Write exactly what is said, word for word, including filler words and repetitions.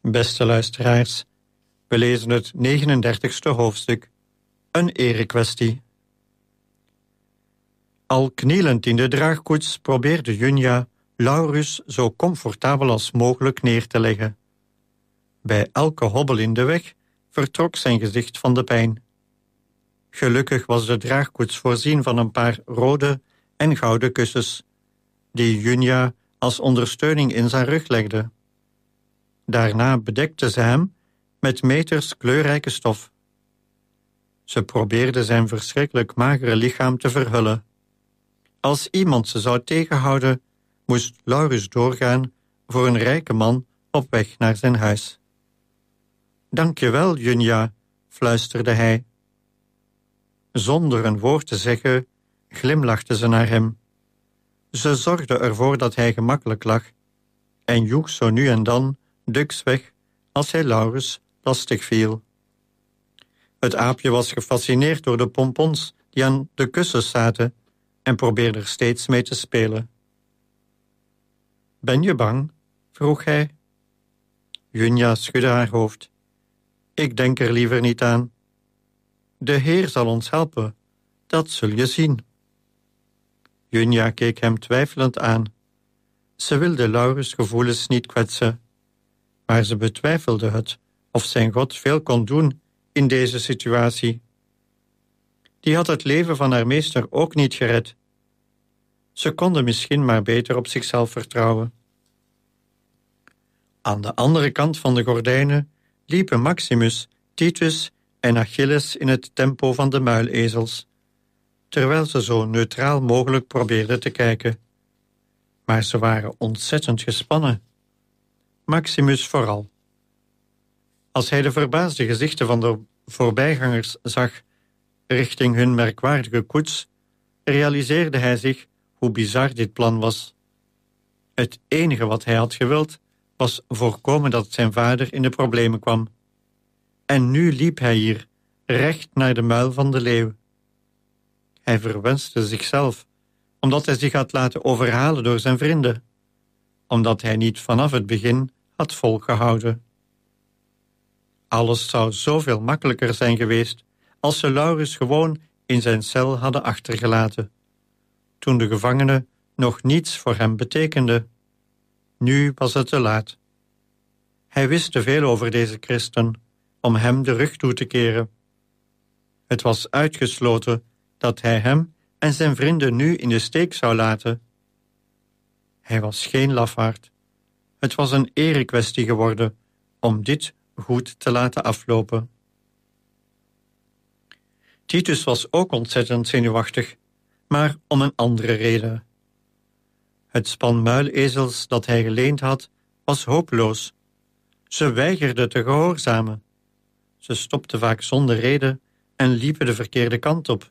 Beste luisteraars, we lezen het negenendertigste hoofdstuk, een erekwestie. Al knielend in de draagkoets probeerde Junja Laurus zo comfortabel als mogelijk neer te leggen. Bij elke hobbel in de weg vertrok zijn gezicht van de pijn. Gelukkig was de draagkoets voorzien van een paar rode en gouden kussens, die Junja als ondersteuning in zijn rug legde. Daarna bedekte ze hem met meters kleurrijke stof. Ze probeerde zijn verschrikkelijk magere lichaam te verhullen. Als iemand ze zou tegenhouden, moest Laurus doorgaan voor een rijke man op weg naar zijn huis. "Dank je wel, Junja," fluisterde hij. Zonder een woord te zeggen, glimlachte ze naar hem. Ze zorgde ervoor dat hij gemakkelijk lag en joeg zo nu en dan duks weg als hij Laurus lastig viel. Het aapje was gefascineerd door de pompons die aan de kussens zaten en probeerde er steeds mee te spelen. "Ben je bang?" vroeg hij. Junja schudde haar hoofd. "Ik denk er liever niet aan. De Heer zal ons helpen, dat zul je zien." Junja keek hem twijfelend aan. Ze wilde Laurus' gevoelens niet kwetsen, maar ze betwijfelde het of zijn God veel kon doen in deze situatie. Die had het leven van haar meester ook niet gered. Ze konden misschien maar beter op zichzelf vertrouwen. Aan de andere kant van de gordijnen liepen Maximus, Titus en Achilles in het tempo van de muilezels, terwijl ze zo neutraal mogelijk probeerden te kijken. Maar ze waren ontzettend gespannen. Maximus vooral. Als hij de verbaasde gezichten van de voorbijgangers zag richting hun merkwaardige koets, realiseerde hij zich hoe bizar dit plan was. Het enige wat hij had gewild was voorkomen dat zijn vader in de problemen kwam. En nu liep hij hier, recht naar de muil van de leeuw. Hij verwenste zichzelf, omdat hij zich had laten overhalen door zijn vrienden, omdat hij niet vanaf het begin had volgehouden. Alles zou zoveel makkelijker zijn geweest als ze Laurus gewoon in zijn cel hadden achtergelaten, toen de gevangene nog niets voor hem betekende. Nu was het te laat. Hij wist te veel over deze christen om hem de rug toe te keren. Het was uitgesloten dat hij hem en zijn vrienden nu in de steek zou laten. Hij was geen lafaard. Het was een erekwestie geworden om dit goed te laten aflopen. Titus was ook ontzettend zenuwachtig, maar om een andere reden. Het span muilezels dat hij geleend had, was hopeloos. Ze weigerden te gehoorzamen. Ze stopten vaak zonder reden en liepen de verkeerde kant op.